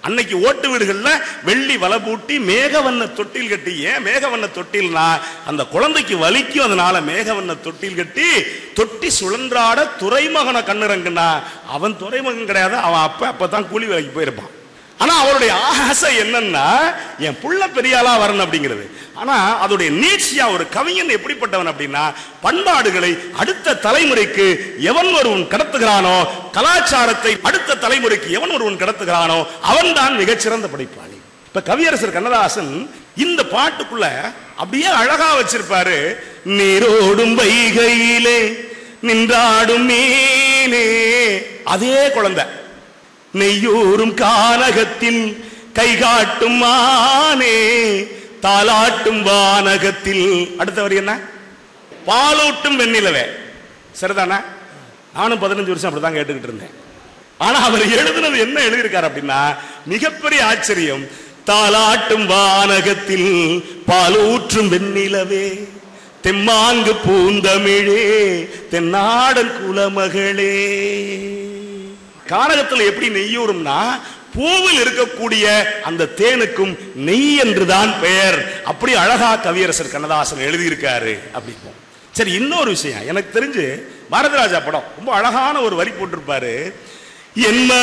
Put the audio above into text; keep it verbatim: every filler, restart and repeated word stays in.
அன்னைக்கு ஓட்டு வீடுகள்ல வெள்ளி வலை பூட்டி மேகவண்ண தொட்டில் கட்டி, ஏன் மேகவண்ண தொட்டில்னா அந்த குழந்தைக்கு வலிக்கும், அதனால மேகவண்ண தொட்டில் கட்டி தொட்டி சுழன்றாட துறைமகனை கண்ணுறங்குனா, அவன் துறைமகன் கிடையாது, அவன் அப்ப அப்பதான் கூலி வேலைக்கு போயிருப்பான். ஆனா அவருடைய ஆசை என்னன்னா என் புள்ள பெரியாளா வரணும் அப்படிங்கிறது. ஆனா அதோடைய நீட்சியா ஒரு கவிஞன் எப்படிப்பட்டவன் அப்படின்னா, பண்பாடுகளை அடுத்த தலைமுறைக்கு எவன் ஒருவன் கடத்துகிறானோ, கலாச்சாரத்தை அடுத்த தலைமுறைக்கு எவன் ஒருவன் கடத்துகிறானோ அவன் தான் மிகச்சிறந்த படைப்பாளி. இப்ப கவியரசர் கண்ணதாசன் இந்த பாட்டுக்குள்ள அப்படியே அழகா வச்சிருப்பாரு. நீரோடும் வைகையிலே நின்றாடும் மீனே, அதே குழந்தை. நெய்யூரும் கானகத்தில் கை காட்டும் மானே, தாலாட்டும் வானகத்தில், அடுத்தவர் என்ன, பாலூட்டும் வெண்ணிலவே. சரிதானா? நானும் பதினஞ்சு வருஷம் அப்படிதான் கேட்டுக்கிட்டு இருந்தேன். ஆனா அவர் எழுதுனது என்ன எழுதியிருக்காரு அப்படின்னா மிகப்பெரிய ஆச்சரியம். தாலாட்டும் வானகத்தில் பாலூற்றும் வெண்ணிலவே, தெம்மாங்கு பூந்தமிழே, தென்னாடன் குலமகளே. கானகத்தில் எப்படி நெய்யூரும்னா பூவில் இருக்கக்கூடிய அந்த தேனுக்கும் நெய் என்றுதான் பெயர். அப்படி அழகா கவியரசர் கண்ணதாசன் எழுதியிருக்காரு அப்படின்னு. சரி, இன்னொரு விஷயம் எனக்கு தெரிஞ்சு பாரதிராஜா படம் ரொம்ப அழகான ஒரு வரி போட்டிருப்பாரு. என்ன